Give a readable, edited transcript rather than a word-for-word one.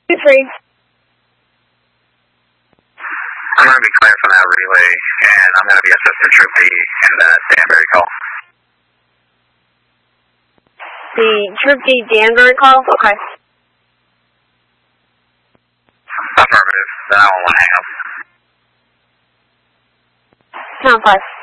23. I'm going to be clear for that relay, and I'm going to be assistant Troop D in the Danbury call. The Troop D Danbury call? Okay. Affirmative. Then I won't hang up. Sound 5.